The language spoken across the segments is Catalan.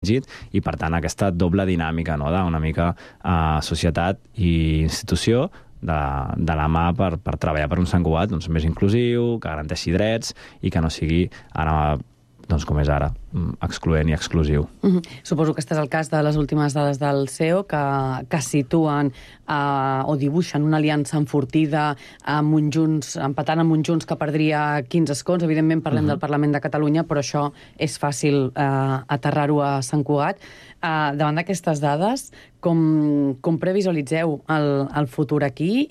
exigit, i per tant aquesta doble dinàmica, no?, d'una mica societat i institució de la mà per treballar per un Sant Cugat més inclusiu, que garanteixi drets i que no sigui ara, com és ara, excloent i exclusiu. Suposo que este és el cas de les últimes dades del CEO, que situen o dibuixen una aliança enfortida amb un Junts, empatant amb un Junts que perdria 15 escons. Evidentment parlem del Parlament de Catalunya, però això és fàcil aterrar-ho a Sant Cugat. Davant d'aquestes dades, com previsualitzeu el futur aquí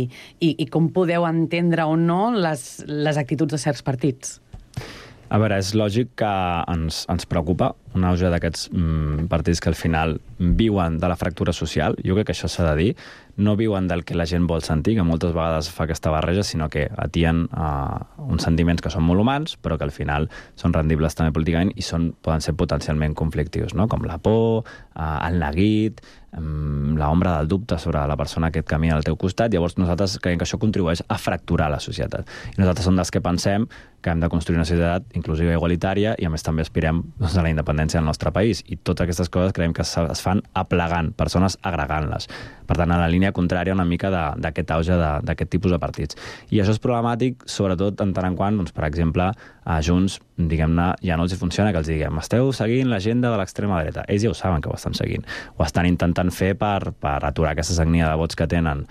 i com podeu entendre o no les actituds de certs partits? A veure, és lògic que ens preocupa un auge d'aquests partits que al final viuen de la fractura social. Jo crec que això s'ha de dir. No viuen del que la gent vol sentir, que moltes vegades fa aquesta barreja, sinó que atien uns sentiments que són molt humans, però que al final són rendibles també políticament i poden ser potencialment conflictius, no? Com la por, el neguit, l'ombra del dubte sobre la persona que et camina al teu costat. Llavors nosaltres creiem que això contribueix a fracturar la societat. I nosaltres som dels que pensem que hem de construir una societat inclusiva i igualitària i a més també aspirem a la independència del nostre país. I totes aquestes coses creiem que es fan aplegant persones, agregant-les. Per tant, a la línia contrària una mica d'aquest auge d'aquest tipus de partits. I això és problemàtic, sobretot en tant en quant, per exemple, a Junts, diguem-ne, ja no els funciona que els diguem esteu seguint l'agenda de l'extrema dreta. Ells ja ho saben que ho estan seguint. Ho estan intentant fer per aturar aquesta sagnia de vots que tenen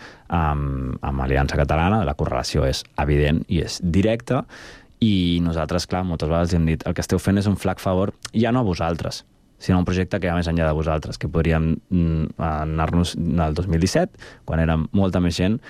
amb Aliança Catalana. La correlació és evident i és directa. I nosaltres, clar, moltes vegades hem dit el que esteu fent és un flac favor, ja no a vosaltres, sinó un projecte que va més enllà de vosaltres, que podríem anar-nos al 2017, quan érem molta més gent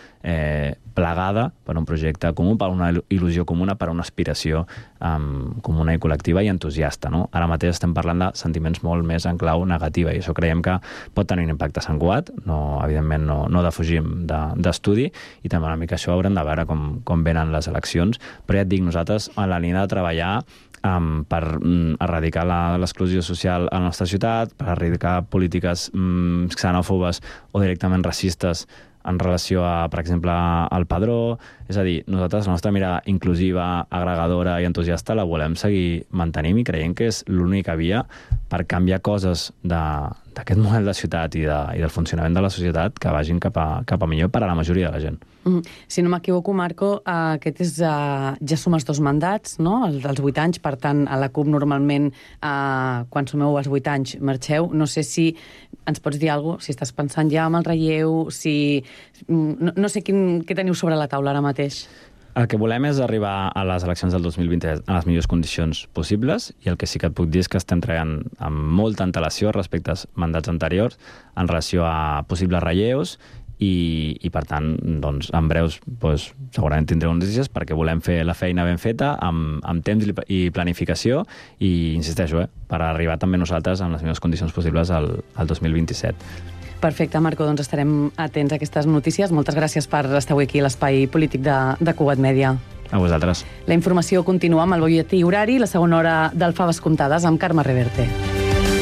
plegada per un projecte comú, per una il·lusió comuna, per una aspiració comuna i col·lectiva i entusiasta, no? Ara mateix estem parlant de sentiments molt més en clau negativa i això creiem que pot tenir un impacte a Sant Cugat, evidentment no defugim d'estudi i també una mica això haurem de veure com venen les eleccions, però ja et dic, nosaltres a la línia de treballar per erradicar l'exclusió social a la nostra ciutat, per erradicar polítiques xenòfobes o directament racistes en relació a, per exemple, al padró. És a dir, nosaltres la nostra mirada inclusiva, agregadora i entusiasta la volem seguir mantenint i creiem que és l'única via per canviar coses d'aquest model de ciutat i del funcionament de la societat que vagin cap a millor per a la majoria de la gent. Si no m'equivoco, Marco, aquest és ja sumes 2 mandats, no?, dels 8 anys, per tant, a la CUP normalment quan sumeu els 8 anys marxeu. No sé si ens pots dir alguna cosa, si estàs pensant ja en el relleu, no sé què teniu sobre la taula ara mateix. El que volem és arribar a les eleccions del 2020 en les millors condicions possibles i el que sí que et puc dir és que estem treballant amb molta antelació respecte als mandats anteriors en relació a possibles relleus i per tant, doncs, en breus segurament tindreu notícies perquè volem fer la feina ben feta amb temps i planificació i, insisteixo, per arribar també nosaltres en les millors condicions possibles al 2027. Perfecte, Marco, doncs estarem atents a aquestes notícies. Moltes gràcies per estar avui aquí a l'espai polític de Cugat Mèdia. A vosaltres. La informació continua amb el butlletí horari, la segona hora del Faves Comptades amb Carme Reverte.